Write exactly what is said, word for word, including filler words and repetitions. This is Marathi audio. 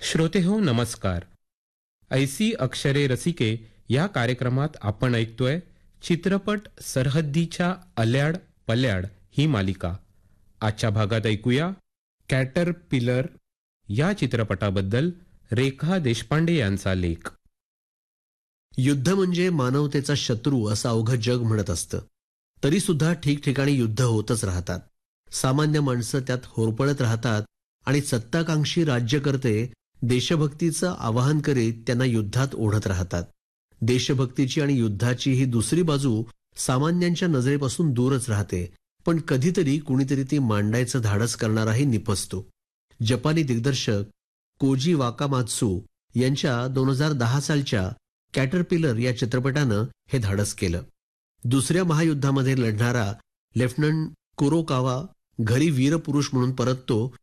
श्रोते हो नमस्कार. ऐसी अक्षरे रसिके या कार्यक्रमात आपण ऐकतोय चित्रपट सरहद्दीच्या अल्याड पल्याड ही मालिका. आजच्या भागात ऐकूया कॅटरपिलर या चित्रपटाबद्दल रेखा देशपांडे यांचा लेख. युद्ध म्हणजे मानवतेचा शत्रू असं अवघं जग म्हणत असतं. तरी सुद्धा ठिकठिकाणी युद्ध होतच राहतात. सामान्य माणसं त्यात होरपळत राहतात आणि सत्ताकांक्षी राज्यकर्ते देशभक्तीचं आवाहन करीत त्यांना युद्धात ओढत राहतात. देशभक्तीची आणि युद्धाची ही दुसरी बाजू सामान्यांच्या नजरेपासून दूरच राहते, पण कधीतरी कुणीतरी ती मांडायचं धाडस करणाराही निपजतो. जपानी दिग्दर्शक कोजी वाकामात्सू यांच्या दोन हजार दहा सालच्या कॅटरपिलर या चित्रपटानं हे धाडस केलं. दुसऱ्या महायुद्धामध्ये लढणारा लेफ्टनंट कुरोकावा घरी वीरपुरुष म्हणून परततो